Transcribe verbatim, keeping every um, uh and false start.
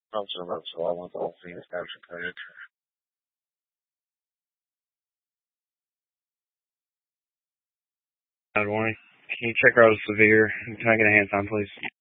I'm so much so I want the whole thing capture card. Good morning. Can you check out severe? Can I get a hand sign, please?